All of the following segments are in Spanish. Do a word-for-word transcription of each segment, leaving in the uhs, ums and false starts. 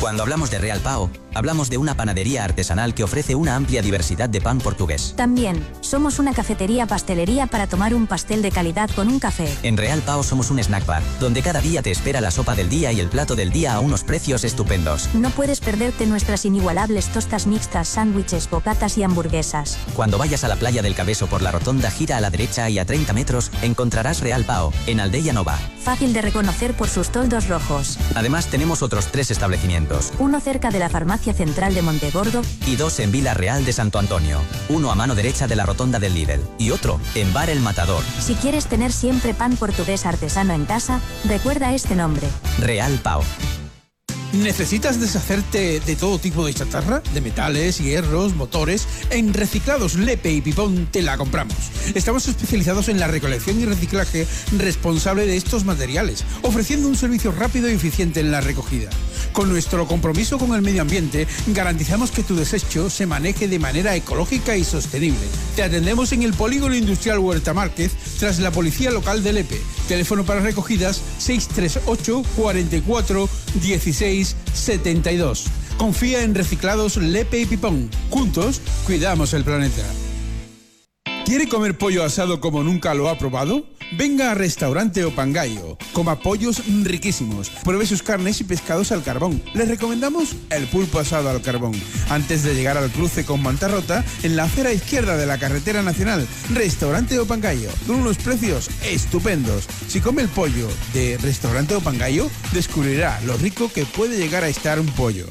Cuando hablamos de Real Pao, hablamos de una panadería artesanal que ofrece una amplia diversidad de pan portugués. También, somos una cafetería-pastelería para tomar un pastel de calidad con un café. En Real Pao somos un snack bar, donde cada día te espera la sopa del día y el plato del día a unos precios estupendos. No puedes perderte nuestras inigualables tostas mixtas, sándwiches, bocatas y hamburguesas. Cuando vayas a la playa del Cabeso por la rotonda, gira a la derecha y a treinta metros encontrarás Real Pao, en Aldeia Nova. Fácil de reconocer por sus toldos rojos. Además tenemos otros tres establecimientos. Uno cerca de la farmacia central de Montegordo y dos en Vila Real de Santo Antonio. Uno a mano derecha de la rotonda del Lidl y otro en Bar El Matador. Si quieres tener siempre pan portugués artesano en casa, recuerda este nombre: Real Pao. ¿Necesitas deshacerte de todo tipo de chatarra? De metales, hierros, motores. En Reciclados Lepe y Pipón te la compramos. Estamos especializados en la recolección y reciclaje responsable de estos materiales, ofreciendo un servicio rápido y eficiente en la recogida. Con nuestro compromiso con el medio ambiente, garantizamos que tu desecho se maneje de manera ecológica y sostenible. Te atendemos en el Polígono Industrial Huerta Márquez, tras la Policía Local de Lepe. Teléfono para recogidas seis tres ocho, cuarenta y cuatro, dieciséis setenta y dos. Confía en Reciclados Lepe y Pipón. Juntos, cuidamos el planeta. ¿Quiere comer pollo asado como nunca lo ha probado? Venga a Restaurante Opangayo. Coma pollos riquísimos. Pruebe sus carnes y pescados al carbón. Les recomendamos el pulpo asado al carbón. Antes de llegar al cruce con Mantarrota, en la acera izquierda de la carretera nacional, Restaurante Opangayo, con unos precios estupendos. Si come el pollo de Restaurante Opangayo, descubrirá lo rico que puede llegar a estar un pollo.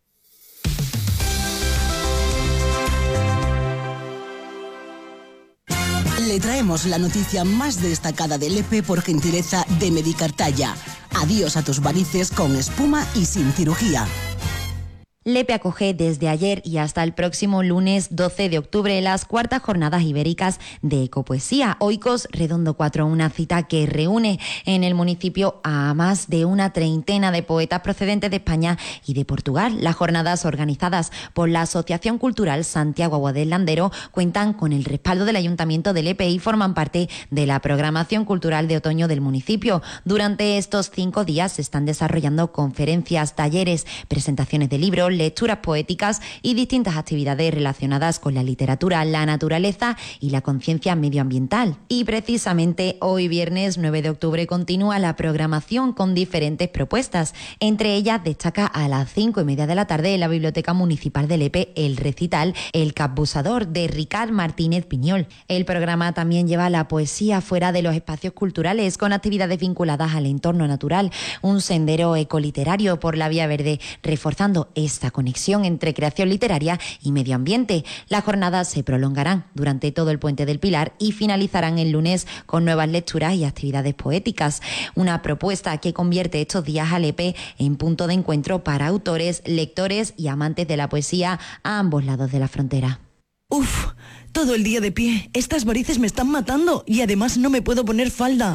Le traemos la noticia más destacada de Lepe por gentileza de Medicartaya. Adiós a tus varices con espuma y sin cirugía. Lepe acoge desde ayer y hasta el próximo lunes doce de octubre las cuartas jornadas ibéricas de ecopoesía. Oikos Redondo cuatro, una cita que reúne en el municipio a más de una treintena de poetas procedentes de España y de Portugal. Las jornadas, organizadas por la Asociación Cultural Santiago Agua del Landero, cuentan con el respaldo del Ayuntamiento de Lepe y forman parte de la programación cultural de otoño del municipio. Durante estos cinco días se están desarrollando conferencias, talleres, presentaciones de libros, lecturas poéticas y distintas actividades relacionadas con la literatura, la naturaleza y la conciencia medioambiental. Y precisamente hoy, viernes nueve de octubre, continúa la programación con diferentes propuestas. Entre ellas destaca a las cinco y media de la tarde en la Biblioteca Municipal de Lepe el recital El Capbusador de Ricard Martínez Piñol. El programa también lleva la poesía fuera de los espacios culturales con actividades vinculadas al entorno natural, un sendero ecoliterario por la Vía Verde, reforzando esta conexión entre creación literaria y medio ambiente. Las jornadas se prolongarán durante todo el Puente del Pilar y finalizarán el lunes con nuevas lecturas y actividades poéticas. Una propuesta que convierte estos días a Lepe en punto de encuentro para autores, lectores y amantes de la poesía a ambos lados de la frontera. Uf, todo el día de pie. Estas varices me están matando y además no me puedo poner falda.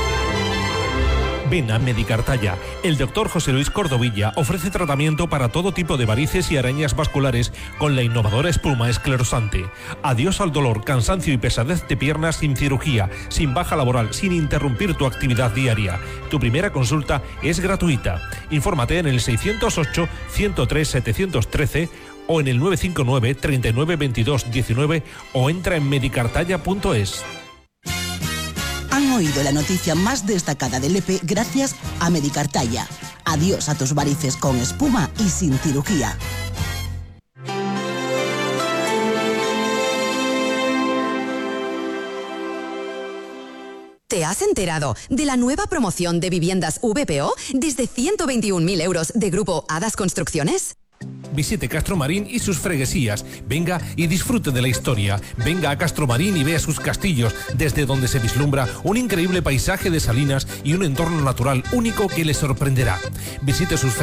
Ven a Medicartaya. El doctor José Luis Cordovilla ofrece tratamiento para todo tipo de varices y arañas vasculares con la innovadora espuma esclerosante. Adiós al dolor, cansancio y pesadez de piernas sin cirugía, sin baja laboral, sin interrumpir tu actividad diaria. Tu primera consulta es gratuita. Infórmate en el seiscientos ocho, ciento tres, setecientos trece o en el nueve cinco nueve, treinta y nueve, veintidós, diecinueve o entra en medicartaya punto es. Han oído la noticia más destacada de Lepe gracias a Medicartaya. Adiós a tus varices con espuma y sin cirugía. ¿Te has enterado de la nueva promoción de viviendas V P O desde ciento veintiún mil euros de Grupo Hadas Construcciones? Visite Castromarín y sus freguesías. Venga y disfrute de la historia. Venga a Castromarín y vea sus castillos, desde donde se vislumbra un increíble paisaje de salinas y un entorno natural único que le sorprenderá. Visite sus freguesías